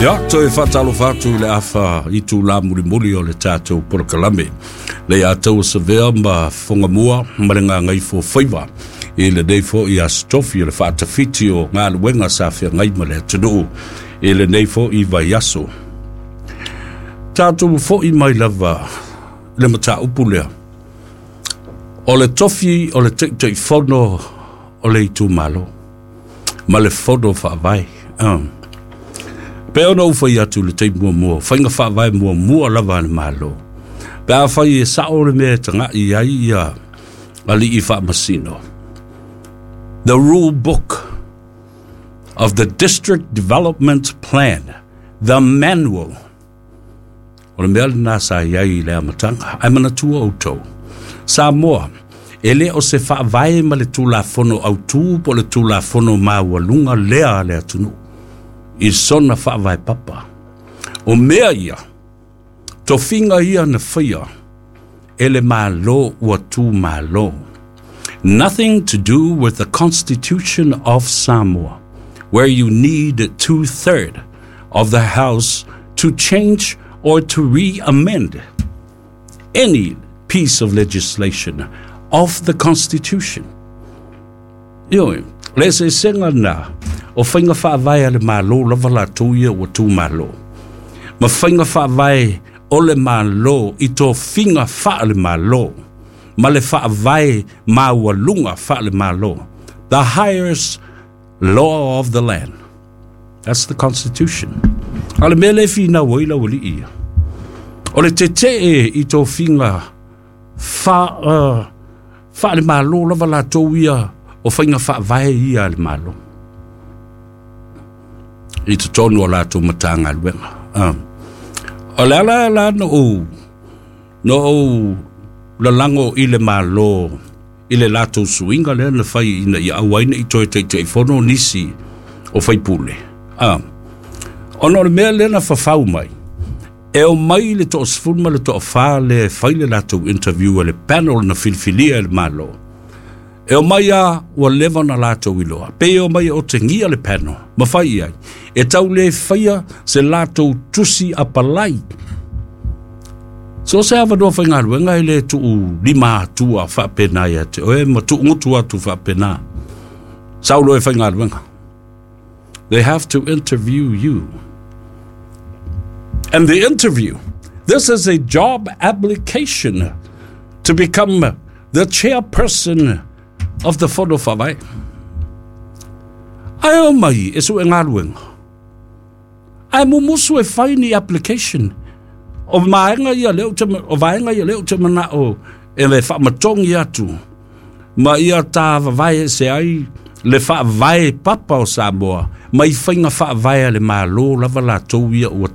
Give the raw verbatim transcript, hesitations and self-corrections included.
Ia, toi whatalo whatu le awha I tū la muri muri o le tātou Porokalame. Le atau sa vea ma whangamua, marenga ngai fo whaiva. I le nei fo I astofi le whaatawhiti o ngā luenga sa whia ngai ma le atunu. I le nei fo I vai aso. Tātou fo I mai lava le mata upu lea. O le tofi o le tei tei whono o le I tū malo. Ma le whono whaavai. Um. Pe ona ufa I atu le tei mua mua, whainga whaavai mua mua lava ane malo. Pe a whai e sao le mea tanga I ai ia ali I wha masino. The rule book of the district development plan, the manual. O le mea le nasa iai le amatanga, ai mana tua o tau. Sa moa, ele o se whaavai ma le tūla whono au tū po le tūla whono mawalunga lea le atunu. I sona whaavai papa. O mea ia, to whinga ia na whaia, ele malo ua tū malo. Nothing to do with the Constitution of Samoa, where you need two-thirds of the House to change or to re-amend any piece of legislation of the Constitution. Ioi, le se senga na, o whainga whaavai ale malo lava la tūia o tū malo. Ma whainga whaavai o le malo I tō whinga wha le malo. Ma le whaavai mawalunga wha le malo. The highest law of the land. That's the Constitution. Ale me le whina waila wali ia. O le te te e I tō whinga wha, uh, wha le malo lava la tūia o whainga whaavai ia le malo. I te tonu o lato matanga luenga. Um. O le ala ala no o, no o la lango I le malo, I le lato suinga le na whai ina I awaina I toi tei tei whono nisi o whai pule. Um. Ono le mea le na whawhau mai. E o mai le to sfulma le to wha le whai le lato interview le panel na filfilia le malo. E o mai a ua lewa na lato iloa. Pe o mai o te ngia le pano. Ma whai ai. E tau le whaia se lato tusi a palai. So se awa doa whainga ruenga I le tuu lima tua whapena ia te. O e ma tuu ngutua tu whapena. Saulo e whainga ruenga. They have to interview you. And the interview. This is a job application to become the chairperson of the Whono Whawai. Ai o mai e su e ngā ruenga. Ai mumusu e whaini application. O maenga ia leo te, o vaenga ia leo te mana o e le whamatongi atu. Ma ia tā wawai se ai le whawai papa o Samoa. Ma I whainga whawai le malo lava la tau ia ua